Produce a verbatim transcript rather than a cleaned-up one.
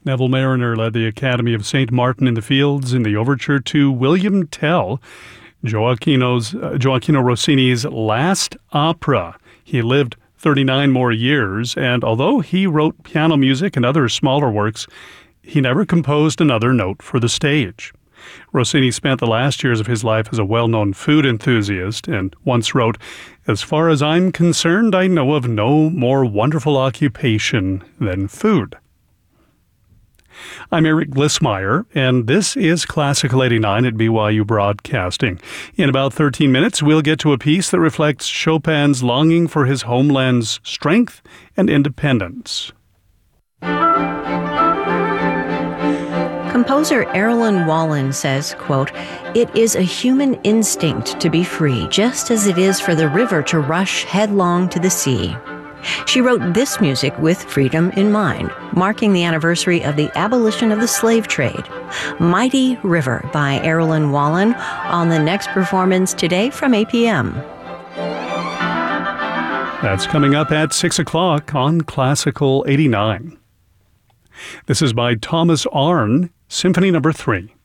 Neville Mariner led the Academy of Saint Martin in the Fields in the overture to William Tell, Gioacchino's, uh, Gioacchino Rossini's last opera. He lived thirty-nine more years, and although he wrote piano music and other smaller works, he never composed another note for the stage. Rossini spent the last years of his life as a well-known food enthusiast and once wrote, "As far as I'm concerned, I know of no more wonderful occupation than food." I'm Eric Glissmeyer, and this is Classical eighty-nine at B Y U Broadcasting. In about thirteen minutes, we'll get to a piece that reflects Chopin's longing for his homeland's strength and independence. Composer Erilyn Wallen says, quote, "It is a human instinct to be free, just as it is for the river to rush headlong to the sea." She wrote this music with freedom in mind, marking the anniversary of the abolition of the slave trade. Mighty River by Erilyn Wallen on the next performance today from eight p.m. That's coming up at six o'clock on Classical eighty-nine. This is by Thomas Arne, Symphony Number three.